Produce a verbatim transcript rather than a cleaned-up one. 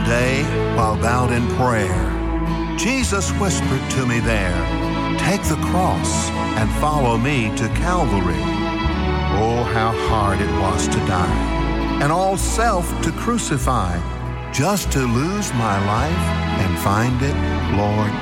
day while bowed in prayer, Jesus whispered to me there, "Take the cross and follow me to Calvary." Oh, how hard it was to die, and all self to crucify, just to lose my life and find it, Lord,